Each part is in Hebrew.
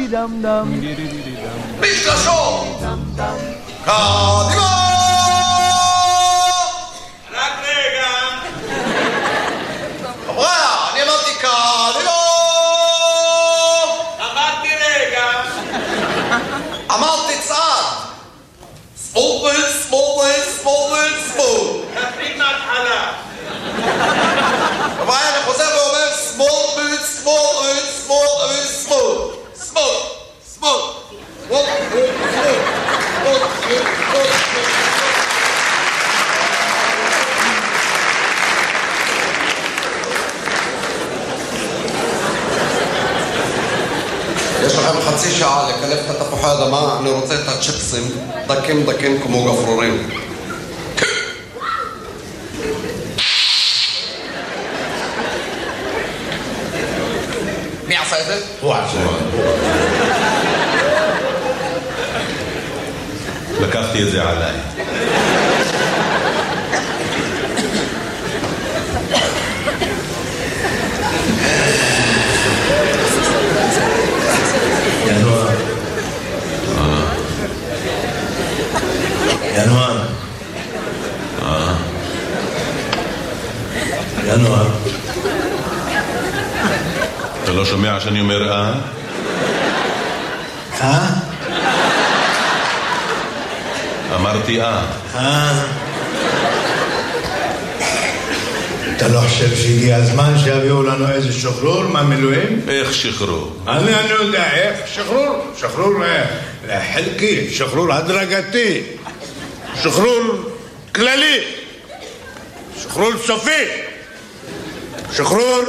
מתלשו! קדימה! רק רגע! חבר'ה, אני אמרתי קדימה! אמרתי רגע! אמרתי צעד! סמול. תתחיל מההתחלה. חבר'ה, אני חוזר ואומר סמול. יש לכם חצי שעה לקלף את התפוחי האדמה, אני רוצה את הצ'יפסים דקים כמו גפרורים. מי עשה את זה? הוא עשה. לקחתי את זה עליי. ינואר. אתה לא שומע שאני אומר אמרתי אתה לא חושב שהגיע הזמן שיביאו לנו איזה שחרור מהמילואים? איך שחרור? אני יודע איך שחרור חלקי, שחרור הדרגתי, שחרור כללי, שחרור סופי, שחרור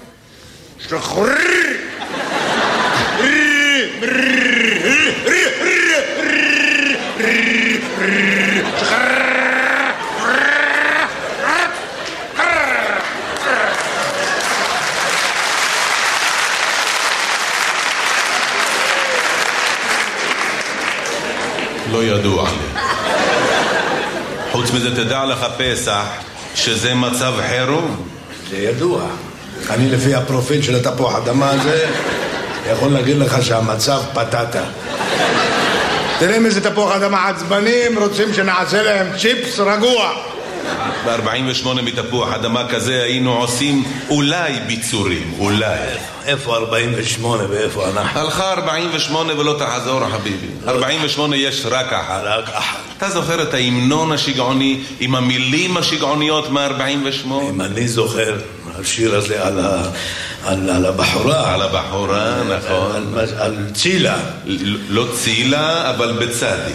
לא ידוע לי. חוץ מזה תדע לך פסח שזה מצב חירום. זה ידוע. אני לפי הפרופיל של התפוח אדמה הזה יכול להגיד לך שהמצב פטטה. תראה איזה תפוח אדמה עצבנים, רוצים שנעשה להם צ'יפס רגוע. ב-48 מתפוח אדמה כזה היינו עושים אולי ביצורים, אולי. איפה 48 ואיפה אנחנו? הלכה 48 ולא תחזור חביבי. 48 יש רק אחת. אתה זוכר את ההמנון השגעוני עם המילים השגעוניות מ-48? אם אני זוכר, השיר הזה על הבחורה. על הבחורה, נכון. על צילה. לא צילה, אבל בצדי.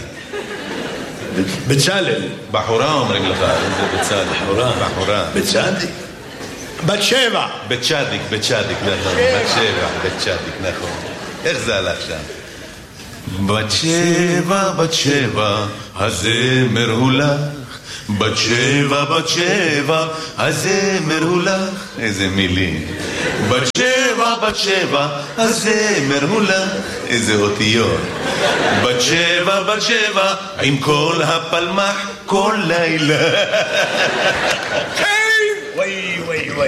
בצלאל. בחורה אומרים לך, זה בצדי. בחורה. בצדי? בת שבע. בצ'דיק, נכון. בת שבע, נכון. איך זה הלך שם? בת שבע, הזמר הוא לך. בת שבע, הזמר הוא לך. איזה מילים. בת שבע, הזמר הוא לך. איזה אותיות. בת שבע, עם כל הפלמח כל לילה. וואי.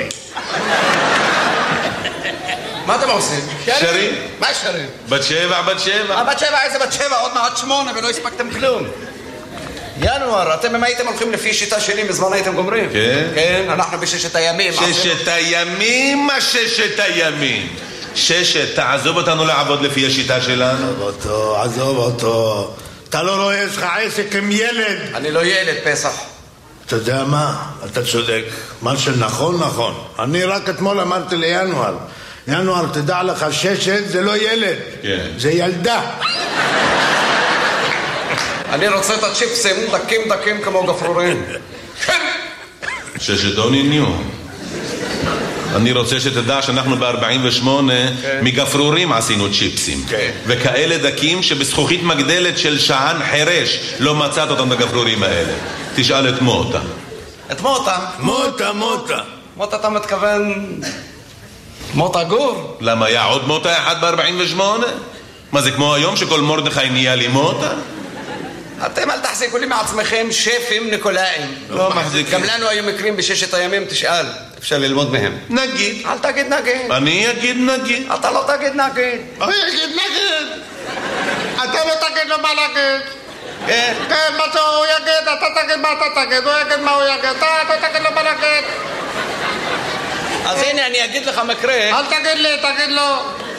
מה אתם עושים? שרים? מה שרים? בת שבע. בת שבע, איזה בת שבע? עוד מעט 8 ולא הספקתם כלום. ינואר, אתם אם הייתם הולכים לפי שיטה שלי מזמן הייתם גומרים. כן, אנחנו בששת הימים. ששת הימים, ששת, תעזוב אותנו לעבוד לפי השיטה שלנו. עזוב אותו. אתה לא רואה, יש לך עסק עם ילד. אני לא ילד, פסח. אתה יודע מה? אתה צודק. מה שנכון, נכון. אני רק אתמול אמרתי ינואר, תדע לך, ששת זה לא ילד. כן. זה ילדה. אני רוצה את הצ'יפסים דקים כמו גפרורים. ששת אוניניו. אני רוצה שתדע שאנחנו ב-48 מגפרורים עשינו צ'יפסים. וכאלה דקים שבזכוכית מגדלת של שען חרש לא מצאת אותם בגפרורים האלה. תשאל את מוטה. את מוטה? מוטה אתה מתכוון... מוטה גור? למה היה עוד מוטה אחד ב-48? מה זה כמו היום שכל מורדכי נהיה לי מוטה? אתם אל תחזיקו לי מעצמכם שפים ניקולאים. לא מחזיקים. גם לנו היו מקרים בששת הימים, תשאל. אפשר ללמוד מהם. נגיד. אל תגיד נגיד. אני אגיד נגיד. אתה לא תגיד נגיד. אני אגיד נגיד. אתה לא תגיד לו מה להגיד. כן. כן, מה שהוא יגיד, אתה תגיד מה אתה תגיד, הוא יגיד מה הוא יגיד, אתה תגיד לו מה להגיד. אז הנה, אני אגיד לך מקרה. אל תגיד לי, תגיד לו.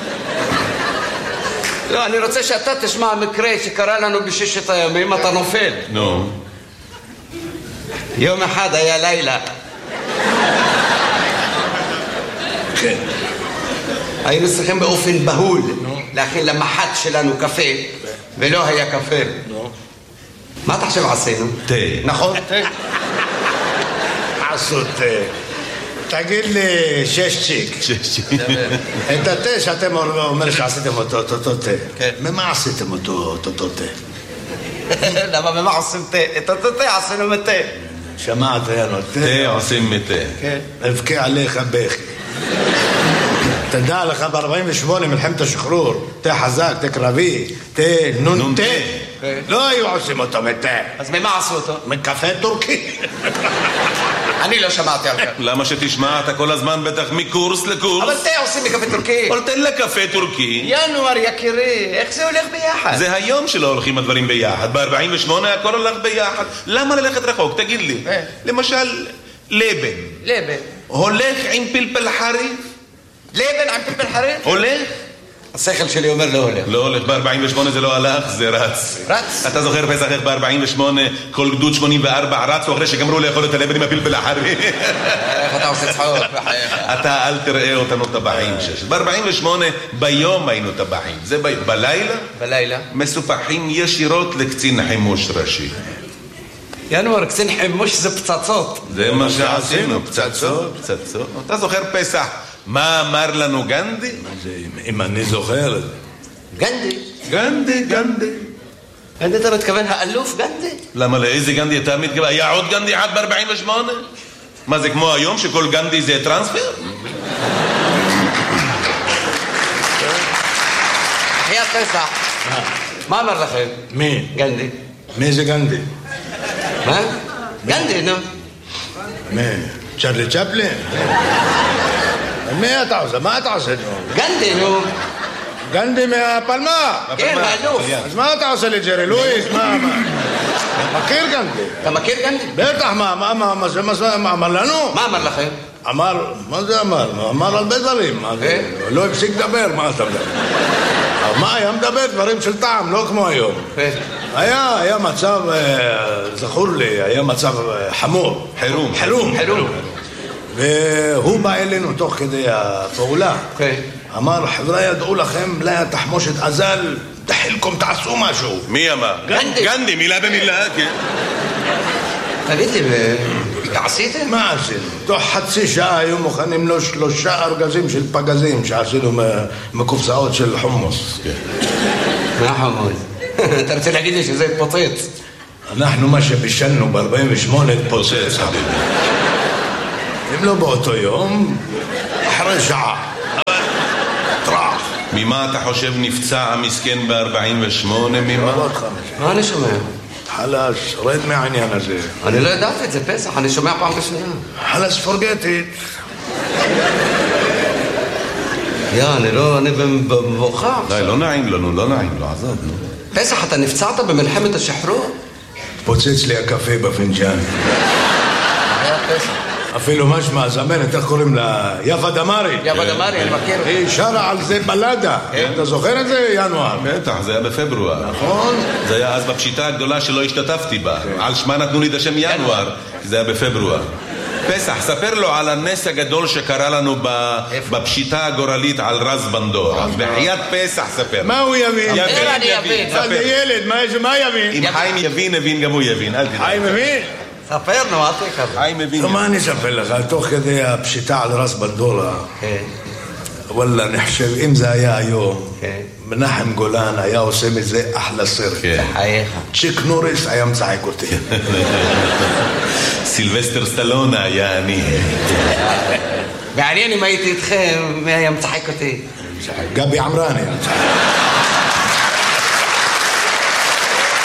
לא, אני רוצה שאתה תשמע מקרה שקרה לנו בששת הימים, אתה נופל. נו. יום אחד היה לילה. כן. היינו צריכים באופן בהול להכין למח"ט שלנו קפה, ולא היה קפה. מה אתה חושב עשינו? תה. נכון? תה. עשו תה. תגיד לי 6 צ'יק. את התה שאתם אומרים שעשיתם אותו תה. ממה עשיתם אותו תה? למה במה עושים תה? את התה עשינו מתה. שמעת, יאללה, תה עושים מתה. כן. אבכה עליך בכי. תדע לך ב-48 מלחמת השחרור, תה חזק, תה קרבי, תה נון תה. לא היו עושים אותו מתה. אז ממה עשו אותו? מקפה טורקי. אני לא שמעתי על כך. למה שתשמע? אתה כל הזמן בטח מקורס לקורס. אבל תה עושים מקפה טורקי. אבל תן לקפה טורקי. ינואר יקירי, איך זה הולך ביחד? זה היום שלא הולכים הדברים ביחד. ב-48 הכל הולך ביחד. למה ללכת רחוק? תגיד לי. למשל, לבן. לבן. הולך עם פלפל חריף? לבן עם פלפל חריף? הולך? השכל שלי אומר לא הולך. לא הולך, ב-48 זה לא הלך, זה רץ. רץ? אתה זוכר פסח איך ב-48 כל גדוד 84 רצו אחרי שגמרו לאכול את הלבן עם הפלפל החריף? איך אתה עושה צחוק בחייך? אתה אל תראה אותנו טבחים שש. ב-48 ביום היינו טבחים. זה בלילה? בלילה. מסופחים ישירות לקצין חימוש ראשי. ינואר, קצין חימוש זה פצצות. זה מה שעשינו, פצצות. אתה זוכר פסח? מה אמר לנו גנדי? אם אני זוכר. גנדי. גנדי. גנדי אתה מתכוון האלוף גנדי? למה לאיזה גנדי אתה מתכוון? היה עוד גנדי אחד ב-48? מה זה כמו היום שכל גנדי זה טרנספר? חיית פסח. מה אמר לכם? מי? גנדי. מי זה גנדי? מה? גנדי, נו. מי? צ'רלי צ'פלין? מי אתה עושה? מה אתה עושה? גנדי, נו. גנדי מהפלמה. כן, האלוף. אז מה אתה עושה לי, ג'רי לואיס? מה? מכיר גנדי? אתה מכיר גנדי? בטח, מה אמר לנו? מה אמר לכם? אמר, מה זה אמר? אמר הרבה דברים. לא הפסיק לדבר, מה אתה מדבר? מה, היה מדבר דברים של טעם, לא כמו היום. היה מצב, זכור לי, היה מצב חמור. חירום. והוא בא אלינו תוך כדי הפעולה. אמר, חבר'ה, ידעו לכם, לה תחמושת אזל, תחילכם, תעשו משהו. מי אמר? גנדי, מילה במילה, כן. תגיד לי, עשיתם? מה עשינו? תוך חצי שעה היו מוכנים לו 3 ארגזים של פגזים שעשינו מקופסאות של חומוס. מה חומוס? אתה רוצה להגיד לי שזה התפוצץ? אנחנו מה שבישלנו ב-48 התפוצץ. אם לא באותו יום, אחרי שעה. טרח. ממה אתה חושב נפצע המסכן ב-48? ממה? מה אני שומע? חלש, רד מהעניין הזה. אני לא ידעתי את זה, פסח, אני שומע פעם ראשונה. חלש, forget it. אני במבוכה. די, לא נעים לו, עזוב, נו. פסח, אתה נפצעת במלחמת השחרור? פוצץ לי הקפה בפנג'אן. היה פסח. אפילו משמע, זמרת, איך קוראים לה? יפה דמארי. יפה דמארי, אני מכיר. היא שרה על זה בלדה. אתה זוכר את זה, ינואר? בטח, זה היה בפברואר. נכון. זה היה אז בפשיטה הגדולה שלא השתתפתי בה. על שמה נתנו לי את השם ינואר, כי זה היה בפברואר. פסח, ספר לו על הנס הגדול שקרה לנו בפשיטה הגורלית על רז בנדורה. בחיית פסח, ספר. מה הוא יבין? יבין. זה ילד, מה יבין? אם חיים יבין, גם הוא יבין, אל תדע. חיים מבין? ספר, נו, אל תקבל. חיים מבין. מה אני אספר לך? תוך כדי הפשיטה על רז בנדורה, וואלה, אני חושב, אם זה היה היום, מנחם גולן היה עושה מזה אחלה סרט. צ'יק נוריס היה מצחק אותי. סילבסטר סטלונה היה אני. מעניין אם הייתי איתכם, מי היה מצחק אותי? גבי עמרני.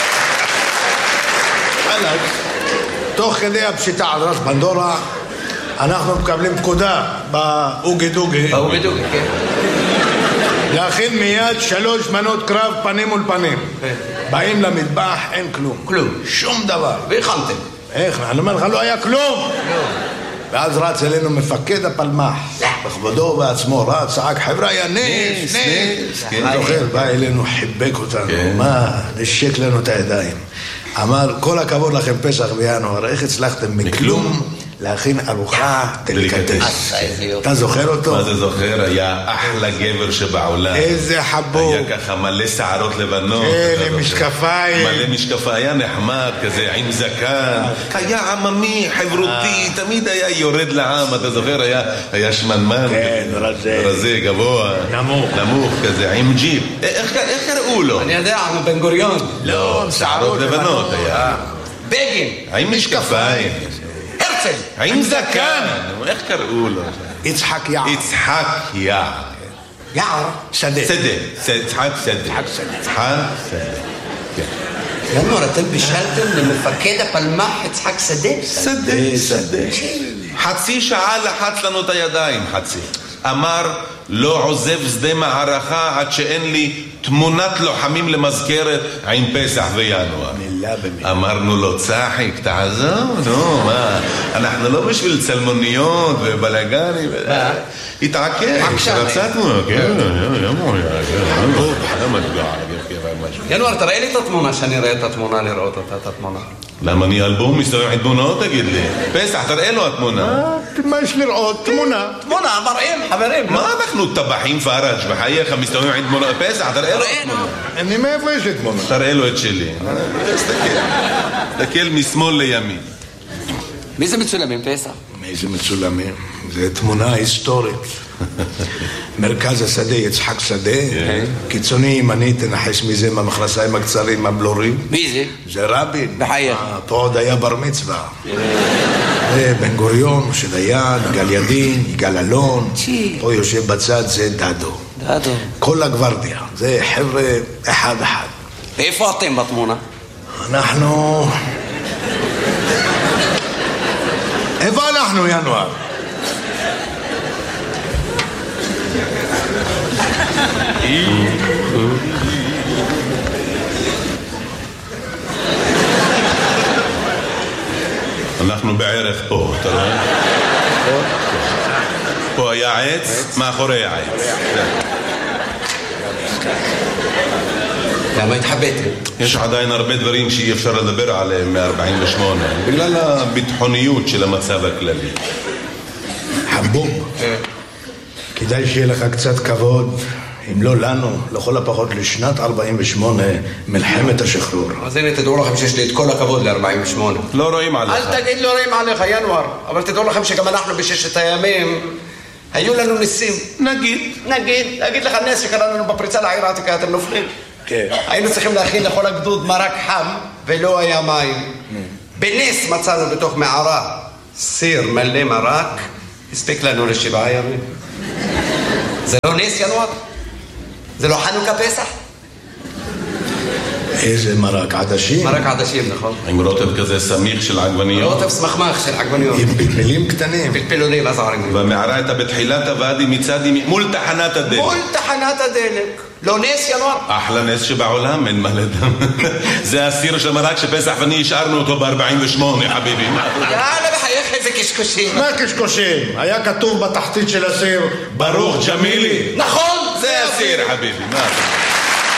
תוך כדי הפשיטה על רז בנדורה, אנחנו מקבלים פקודה באוגי דוגי. באוגי דוגי, כן. להכין מיד 3 מנות קרב פנים מול פנים. באים למטבח, אין כלום. כלום. שום דבר. והכנתם. איך? אני אומר לך, לא היה כלום. ואז רץ אלינו מפקד הפלמ"ח. בכבודו ובעצמו רץ, צעק, חבר'ה, היה נס. אני זוכר, בא אלינו, חיבק אותנו. מה? נשק לנו את הידיים. אמר, כל הכבוד לכם פסח בינואר, איך הצלחתם מכלום להכין ארוחה דליקטס. אתה זוכר אותו? מה זה זוכר? היה אחלה גבר שבעולם. איזה חבוב. היה ככה מלא שערות לבנות. כן, עם משקפיים. מלא משקפיים, היה נחמד כזה, עם זקן. היה עממי, חברותי, תמיד היה יורד לעם, אתה זוכר? היה שמנמן. כן, רזה. רזה, גבוה. נמוך כזה, עם ג'יפ. איך קראו לו? אני יודע, בן גוריון. לא, שערות לבנות היה. בגין. עם משקפיים. הרצל. עם זקן. איך קראו לו? יצחק יער. יצחק יער. יער. שדה. יצחק שדה. ינואר, אתם בישלתם למפקד הפלמ"ח יצחק שדה? שדה. חצי שעה לחץ לנו את הידיים, חצי. אמר, לא עוזב שדה מערכה עד שאין לי תמונת לוחמים למזכרת עם פסח וינואר. אמרנו לו, צחיק, תעזוב, נו, מה? אנחנו לא בשביל צלמוניות ובלגנים. התעקש, רצתנו, כן, ינואר, תראה לי את התמונה, שאני אראה את התמונה, לראות אותה, את התמונה. למה אני אלבום מסתובב עם תמונות, תגיד לי? פסח, תראה לו התמונה. מה יש לראות? תמונה. תמונה, מראים, חברים. מה אנחנו טבחים פארג' בחייך מסתובבים עם תמונה? פסח, תראה לו התמונה. אני מאיפה יש לי תמונה? תראה לו את שלי. תסתכל משמאל לימין. מי זה מצולמים, פסח? מי זה מצולמים? זה תמונה היסטורית. מרכז השדה, יצחק שדה. קיצוני ימני, תנחש מי זה מהמכנסיים הקצרים, הבלורים. מי זה? זה רבין. בחייך. פה עוד היה בר מצווה. זה בן גוריון, משה דיין, יגאל ידין, יגאל אלון. פה יושב בצד, זה דדו. דדו. כל הגוורדיה. זה חבר'ה אחד. ואיפה אתם בתמונה? אנחנו... איפה אנחנו, ינואר? אנחנו בערך פה, אתה רואה? פה היה עץ, מאחורי העץ. למה התחבאתם? יש עדיין הרבה דברים שאי אפשר לדבר עליהם מ-48 בגלל הביטחוניות של המצב הכללי. חבוב, כדאי שיהיה לך קצת כבוד, אם לא לנו, לכל הפחות לשנת 48, מלחמת השחרור. אז הנה, תדעו לכם שיש לי את כל הכבוד ל-48. לא רואים עליך. אל תגיד לא רואים עליך, ינואר. אבל תדעו לכם שגם אנחנו בששת הימים, היו לנו ניסים. נגיד לך נס שקרה לנו בפריצה לעיר העתיקה, אתם נופלים. כן. היינו צריכים להכין לכל הגדוד מרק חם, ולא היה מים. בנס מצאנו בתוך מערה סיר מלא מרק, הספיק לנו ל7 ימים. זה לא נס, ינואר? זה לא חנוכה פסח? איזה מרק עדשים? מרק עדשים, נכון. עם רוטב כזה סמיך של עגבניות. רוטב סמכמך של עגבניות. עם פלפלים קטנים. פלפלונים, אז עגבניות. והמערה הייתה בתחילת הוואדי מצד ימין, מול תחנת הדלק. מול תחנת הדלק. לא נס, ינואר? אחלה נס שבעולם, אין מה לדם. זה הסיר של מרק שפסח ואני השארנו אותו ב-48, חביבי. יאללה, בחייך, איזה קשקושים. מה קשקושים? היה כתוב בתחתית של הסיר, ברוך ג'מילי. נכון, זה הסיר, חביבי. מה?